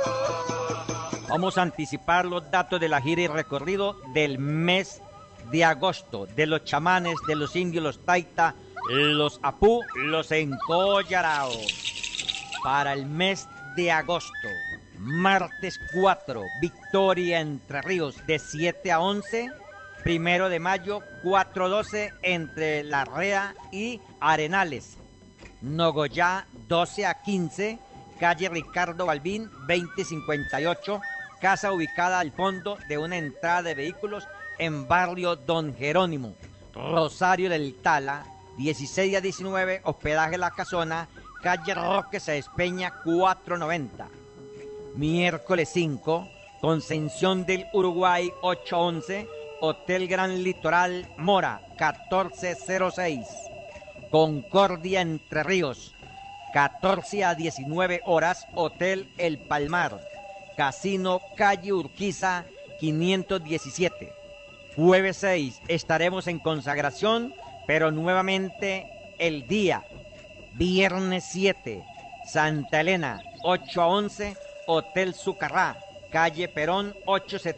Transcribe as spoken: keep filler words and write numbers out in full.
Vamos a anticipar los datos de la gira y recorrido del mes de agosto, de los chamanes, de los indios, los taita, los apú, los encollaraos. Para el mes de agosto, martes cuatro, Victoria, Entre Ríos, de siete a once. Primero de mayo, cuatro a doce, entre La Rea y Arenales. Nogoyá, doce a quince, calle Ricardo Balbín, veinte cincuenta y ocho, casa ubicada al fondo de una entrada de vehículos en barrio Don Jerónimo. Rosario del Tala, dieciséis a diecinueve, hospedaje La Casona, calle Roque Sáenz Peña, cuatrocientos noventa. Miércoles cinco, Concepción del Uruguay, ocho a once, Hotel Gran Litoral Mora, catorce cero seis. Concordia, Entre Ríos, catorce a diecinueve horas, Hotel El Palmar, Casino Calle Urquiza, quinientos diecisiete. Jueves seis, estaremos en consagración, pero nuevamente el día. Viernes siete, Santa Elena, ocho a once, Hotel Sucarrá, calle Perón, ochocientos setenta.